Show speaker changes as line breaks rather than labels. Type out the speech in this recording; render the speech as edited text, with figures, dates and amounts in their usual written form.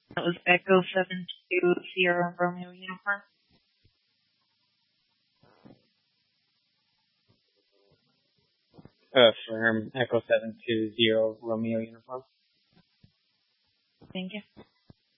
That was Echo 72 Sierra Romeo Uniform.
Firm Echo 720 Romeo Uniform.
Thank you.